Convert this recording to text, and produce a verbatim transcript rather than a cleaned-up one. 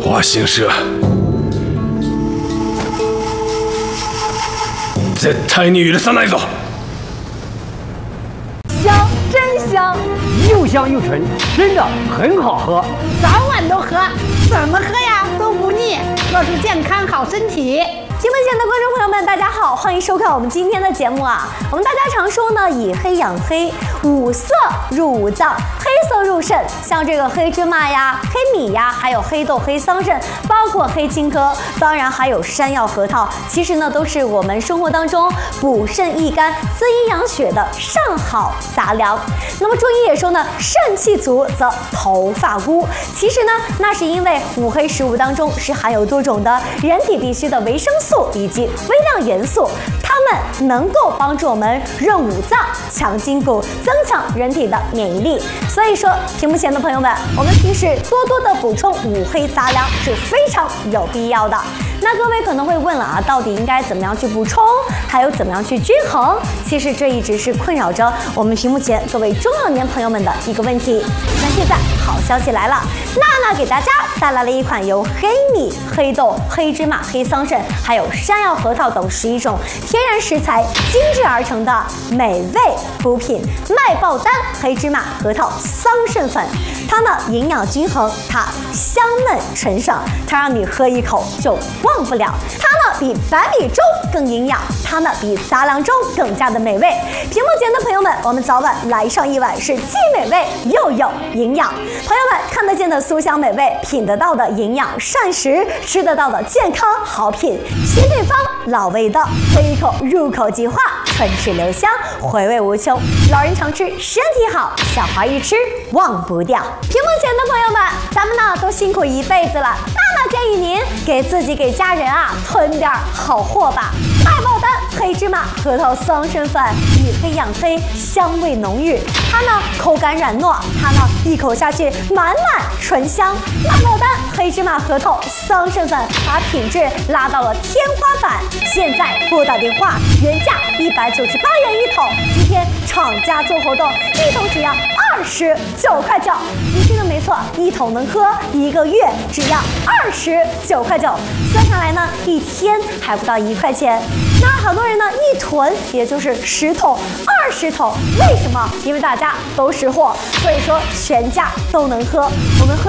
花行社絶対に許さないぞ！ 香，真香， 又香又纯，真的很好喝， 早晚都喝，怎么喝呀都不腻，喝出健康好身体。 屏幕前的观众朋友们，大家好，欢迎收看我们今天的节目啊。我们大家常说呢，以黑养黑，五色入五脏，黑色入肾。像这个黑芝麻呀、黑米呀，还有黑豆、黑桑葚，包括黑青稞，当然还有山药、核桃，其实呢都是我们生活当中补肾益肝、滋阴养血的上好杂粮。那么中医也说呢，肾气足则头发乌。其实呢，那是因为五黑食物当中是含有多种的人体必需的维生素以及微量元素，它们能够帮助我们润五脏、强筋骨、增强人体的免疫力。所以说，屏幕前的朋友们，我们平时多多的补充五黑杂粮是非常有必要的。那各位可能会问了啊，到底应该怎么样去补充，还有怎么样去均衡？其实这一直是困扰着我们屏幕前各位中老年朋友们的一个问题。那现在好消息来了，娜娜给大家带来了一款由黑米、黑豆、黑芝麻、黑桑葚，还有山药、核桃等十一种天然食材精制而成的美味补品——麦爆丹黑芝麻核桃桑葚粉。它呢营养均衡，它香嫩纯爽，它让你喝一口就忘不了。它呢比白米粥更营养，它呢比杂粮粥更加的美味。屏幕前的朋友们，我们早晚来上一碗，是既美味又有营养。朋友们看得见的酥香美味，品得到的营养膳食，吃得到的健康好品。新配方，老味道，喝一口入口即化，唇齿留香，回味无穷。老人常吃，身体好；小孩一吃忘不掉。屏幕前的朋友们，咱们呢都辛苦一辈子了，娜娜建议您给自己给家人啊囤点好货吧。麦爆丹黑芝麻核桃桑葚粉，以黑养黑，香味浓郁。它呢口感软糯，它呢一口下去满满醇香。麦爆丹黑芝麻核桃桑葚粉把品质拉到了天花板。现在拨打电话，原价一百九十八元一桶，今天厂家做活动，一桶只要二十九块九。你听的没错，一桶能喝一个月，只要二十九块九，算下来呢，一天还不到一块钱。那好多人呢，一囤也就是十桶、二十桶，为什么？因为大家都识货，所以说全家都能喝。我们喝